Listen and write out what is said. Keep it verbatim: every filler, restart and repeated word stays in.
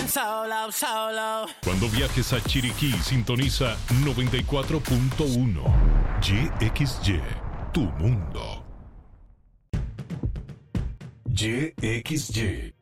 Solo, solo. Cuando viajes a Chiriquí, sintoniza noventa y cuatro punto uno. Y X Y, tu mundo. Y X Y.